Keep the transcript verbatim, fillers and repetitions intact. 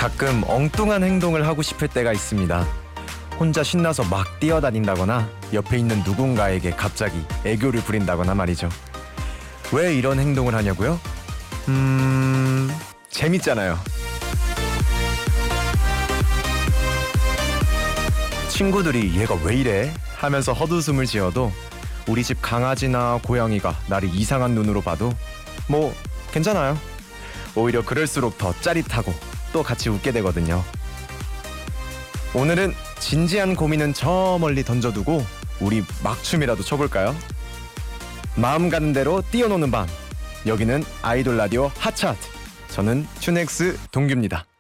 가끔 엉뚱한 행동을 하고 싶을 때가 있습니다. 혼자 신나서 막 뛰어다닌다거나 옆에 있는 누군가에게 갑자기 애교를 부린다거나 말이죠. 왜 이런 행동을 하냐고요? 음... 재밌잖아요. 친구들이 얘가 왜 이래? 하면서 헛웃음을 지어도 우리 집 강아지나 고양이가 나를 이상한 눈으로 봐도 뭐 괜찮아요. 오히려 그럴수록 더 짜릿하고 또 같이 웃게 되거든요. 오늘은 진지한 고민은 저 멀리 던져두고 우리 막춤이라도 춰볼까요? 마음 가는 대로 뛰어노는 밤. 여기는 아이돌 라디오 핫차트. 저는 튜넥스 동규입니다.